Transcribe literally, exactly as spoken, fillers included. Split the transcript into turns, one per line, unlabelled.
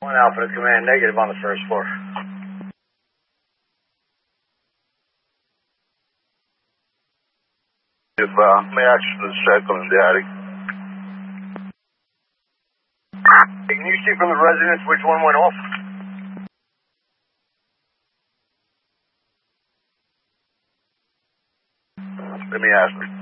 One Alpha to command, negative on the first floor.
If, uh, may action to check on the attic.
Hey, can you see from the residence which one went off?
Let me ask.